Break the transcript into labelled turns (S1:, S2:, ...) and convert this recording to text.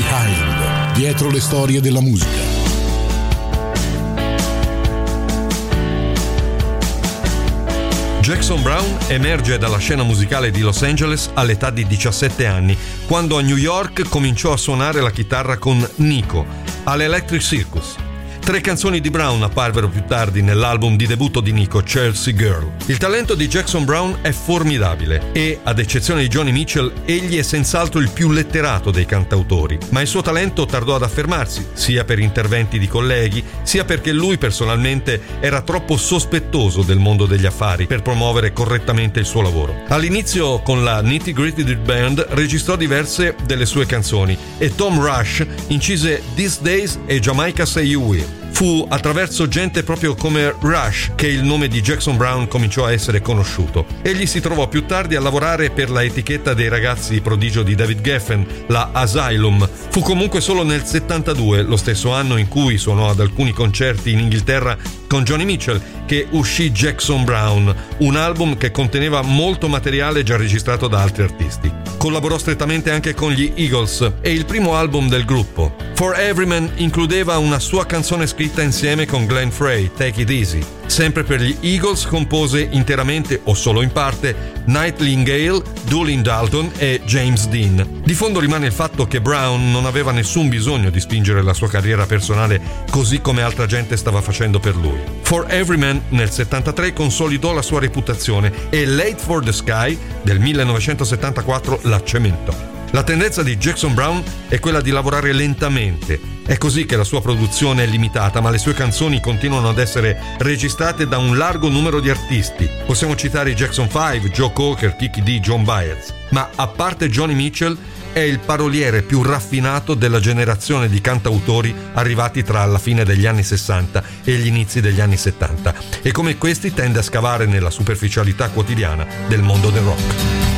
S1: Behind, dietro le storie della musica.
S2: Jackson Browne emerge dalla scena musicale di Los Angeles all'età di 17 anni, quando a New York cominciò a suonare la chitarra con Nico all'Electric Circus. 3 canzoni di Browne apparvero più tardi nell'album di debutto di Nico, Chelsea Girl. Il talento di Jackson Browne è formidabile e, ad eccezione di Joni Mitchell, egli è senz'altro il più letterato dei cantautori, ma il suo talento tardò ad affermarsi, sia per interventi di colleghi, sia perché lui personalmente era troppo sospettoso del mondo degli affari per promuovere correttamente il suo lavoro. All'inizio, con la Nitty Gritty Dirt Band, registrò diverse delle sue canzoni e Tom Rush incise These Days e Jamaica Say You Will. Fu attraverso gente proprio come Rush che il nome di Jackson Browne cominciò a essere conosciuto. Egli si trovò più tardi a lavorare per la etichetta dei ragazzi prodigio di David Geffen, la Asylum. Fu comunque solo nel 72, lo stesso anno in cui suonò ad alcuni concerti in Inghilterra con Joni Mitchell, che uscì Jackson Browne, un album che conteneva molto materiale già registrato da altri artisti. Collaborò strettamente anche con gli Eagles e il primo album del gruppo, For Everyman, includeva una sua canzone scritta insieme con Glenn Frey, Take It Easy. Sempre per gli Eagles compose interamente o solo in parte Nightingale, Doolin Dalton e James Dean. Di fondo rimane il fatto che Browne non aveva nessun bisogno di spingere la sua carriera personale così come altra gente stava facendo per lui. For Everyman nel 73 consolidò la sua reputazione e Late for the Sky del 1974 la cementò. La tendenza di Jackson Browne è quella di lavorare lentamente. È così che la sua produzione è limitata, ma le sue canzoni continuano ad essere registrate da un largo numero di artisti. Possiamo citare i Jackson 5, Joe Cocker, Kiki Dee, John Baez. Ma a parte Joni Mitchell, è il paroliere più raffinato della generazione di cantautori arrivati tra la fine degli anni 60 e gli inizi degli anni 70. E come questi tende a scavare nella superficialità quotidiana del mondo del rock.